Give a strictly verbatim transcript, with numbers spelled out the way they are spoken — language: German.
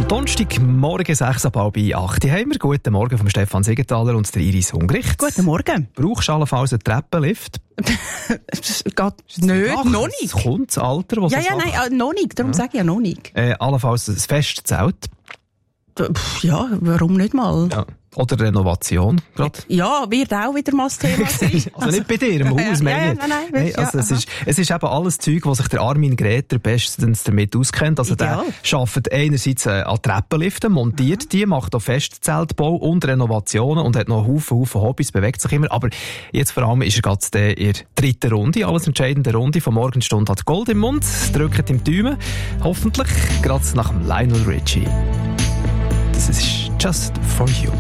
Donnerstag, morgen sechs ab halb acht. Hier haben wir guten Morgen von Stefan Siegenthaler und der Iris Hungricht. Guten Morgen. Brauchst du allenfalls einen Treppenlift? Es geht nicht, Ach, noch nicht. Es kommt das Alter, was Ja, ja, nein, äh, noch nicht. Darum ja. sage ich ja noch nicht. Äh, allenfalls ein Festzelt. Ja, warum nicht mal? Ja. Oder Renovation gerade. Ja, wird auch wieder mal das Thema sein. Also nicht bei dir im Haus, ja, ja, ja, nein, nein, nein, also ja, es, ist, es ist eben alles Zeug, wo sich der Armin Greta bestens damit auskennt. Also Ideal. der arbeitet einerseits an Treppenliften, montiert mhm. die, macht auch Festzeltbau und Renovationen und hat noch Haufen, Haufen Hobbys, bewegt sich immer. Aber jetzt vor allem ist er gerade in der dritten Runde, alles entscheidende Runde. Von Morgenstunde hat Gold im Mund, drückt im Daumen. Hoffentlich gerade nach dem Lionel Richie. Das ist Just For You.